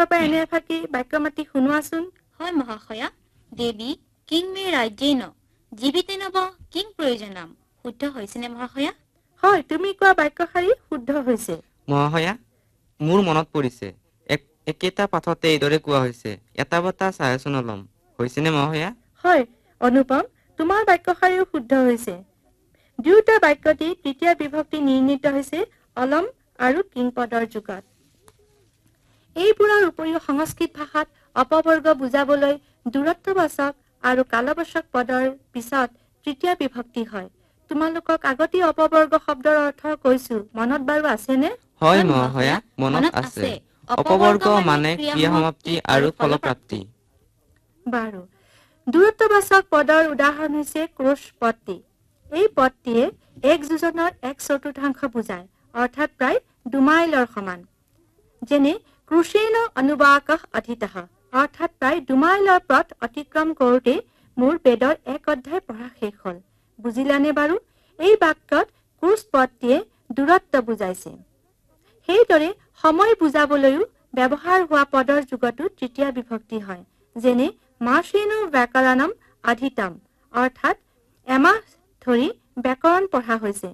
মুখৰ পৰা এনে এফাকি বাক্য মাতি শুনোৱাচোন। হয় মহাশয়া। দেৱী কিং মে ৰাজ্যেন জীৱিতেন ব কিং প্ৰয়োজনম। শুদ্ধ হৈছেনে মহাশয়া? হয়, তুমি কোৱা বাক্যশাৰী শুদ্ধ হৈছে। মহাশয়া, মোৰ মনত পৰিছে একেটা পাঠতে এইদৰে কোৱা হৈছে, এটা বটা চাহেচোন অলম। হৈছেনে মহাশয়া? হয় অনুপম, তোমাৰ বাক্যশাৰীও শুদ্ধ হৈছে। দুয়োটা বাক্যটি তৃতীয় বিভক্তি নিৰ্ণিত হৈছে অলম আৰু কিং পদৰ যুগত। এইবোৰৰ উপৰিও সংস্কৃত ভাষাত অপবৰ্গ বুজাবলৈ দূৰত্ববাচক আৰু কালবাচক পদৰ পিছত তৃতীয় বিভক্তি হয়। তোমালোকক আগতে অপবৰ্গ শব্দৰ অৰ্থ কৈছো, মনত বাৰু আছেনে? হয় মহাশয়া, মনত আছে। অপবৰ্গ মানে ক্ৰিয়া সমাপ্তি আৰু ফলপ্ৰাপ্তি। বাৰু, দূৰত্ববাচক পদৰ উদাহৰণ হৈছে ক্ৰোশ পদটি। এই পদটিয়ে এক যোজনৰ 1/4 বুজায়, অৰ্থাৎ প্ৰায় 2 মাইলৰ সমান। যেনে ক্ৰোশেন অনুবাকঃ অধীতঃ, অৰ্থাৎ প্ৰায় 2 মাইলৰ পথ অতিক্ৰম কৰোঁতে মোৰ বেদৰ 1 অধ্যায় পঢ়া শেষ হ'ল। বুজিলানে বাৰু? এই বাক্যত ক্ৰোশ পদটিয়ে দূৰত্ব বুজাইছে। সেইদৰে সময় বুজাবলৈও ব্যৱহাৰ হোৱা পদৰ যুগতো তৃতীয় বিভক্তি হয়। যেনে মাসেনো ব্যাকৰণম অধীতম, অৰ্থাৎ এমাহ ধৰি ব্যাকৰণ পঢ়া হৈছে।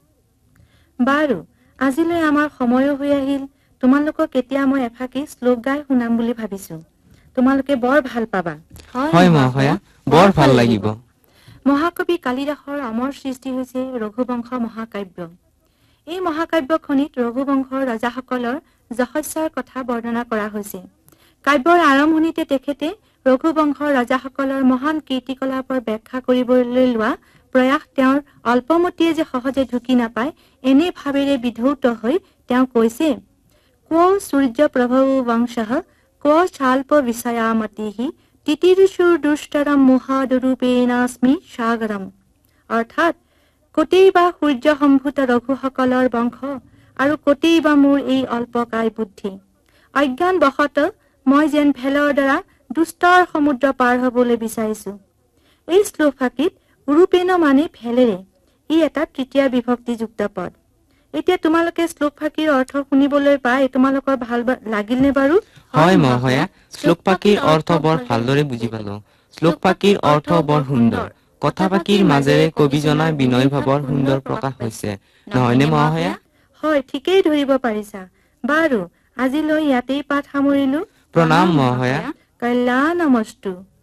বাৰু, আজিলৈ আমাৰ সময়ো হৈ আহিল। তোমালোকক এতিয়া মই এফাকি শ্লোক গাই শুনাম বুলি ভাবিছো। তোমালোকে বৰ ভাল পাবা। হয় মহাশয়া, বৰ ভাল লাগিব। মহাকবি কালিদাসৰ অমৰ সৃষ্টি হৈছে ৰঘুবংশ মহাকাব্য। এই মহাকাব্যখনিত ৰঘুবংশৰ ৰজাসকলৰ যশস্যাৰ কথা বৰ্ণনা কৰা হৈছে। কাব্যৰ আৰম্ভণিতে তেখেতে ৰঘুবংশৰ ৰজাসকলৰ মহান কীৰ্তিকলাপৰ ব্যাখ্যা কৰিবলৈ লোৱা প্ৰয়াস তেওঁৰ অল্পমতিয়ে যে সহজে ঢুকি নাপায়, এনে ভাৱেৰে বিধৌত হৈ তেওঁ কৈছে, কো সূৰ্য প্ৰভৌ বংশঃ কো চাল্প বিষয়ামতিঃ তিতিৰিষুৰ দুষ্টৰম মোহাদুৰূপেণাস্মি সাগৰম। অৰ্থাৎ কতেই বা সূৰ্য সম্ভূত ৰঘুসকলৰ বংশ আৰু কতেই বা মোৰ এই অল্পকায় বুদ্ধি। অজ্ঞান বশত মই যেন ভেলৰ দ্বাৰা দুষ্টৰ সমুদ্ৰ পাৰ হবলৈ বিচাৰিছো। এই শ্লোকফাঁকিত ৰূপেণ মানে ভেলেৰে, ই এটা তৃতীয় বিভক্তিযুক্ত পদ। এতিয়া তোমালোকে শ্লোকফাঁকিৰ অৰ্থ শুনিবলৈ পাই তোমালোকৰ ভাল লাগিলনে বাৰু? হয় মহাশয়া, শ্লোকফাঁকিৰ অৰ্থ বৰ ভালদৰে বুজি পালো। শ্লোকফাঁকিৰ অৰ্থ বৰ সুন্দৰ। কথাফাঁকিৰ মাজেৰে কবিজনা বিনয় ভাৱৰ সুন্দৰ প্ৰকাশ হৈছে, নহয়নে মহাশয়া? হয়, ঠিকেই ধৰিব পাৰিছা। বাৰু, আজিলৈ ইয়াতেই পাঠ সামৰিলো। প্ৰণাম মহাশয়া। কল্যাণমস্তু।